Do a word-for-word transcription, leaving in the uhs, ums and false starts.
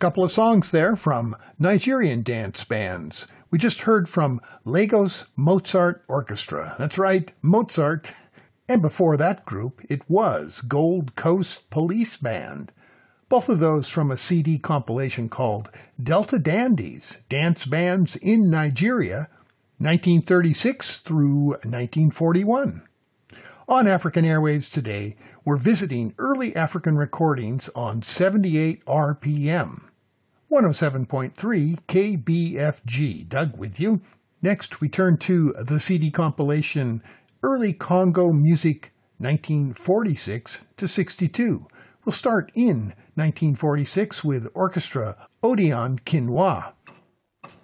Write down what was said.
Couple of songs there from Nigerian dance bands. We just heard from Lagos Mozart Orchestra. That's right, Mozart. And before that group, it was Gold Coast Police Band. Both of those from a C D compilation called Delta Dandies, Dance Bands in Nigeria, nineteen thirty-six through nineteen forty-one. On African Airwaves today, we're visiting early African recordings on seventy-eight R P M. one oh seven point three K B F G. Doug with you. Next, we turn to the C D compilation Early Congo Music nineteen forty-six to sixty-two. We'll start in nineteen forty-six with Orchestra Odeon Quinois.